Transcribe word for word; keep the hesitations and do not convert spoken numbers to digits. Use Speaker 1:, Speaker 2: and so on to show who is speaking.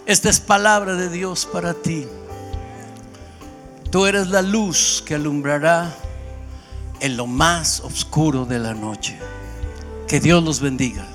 Speaker 1: Esta es palabra de Dios para ti. Tú eres la luz que alumbrará en lo más oscuro de la noche. Que Dios los bendiga.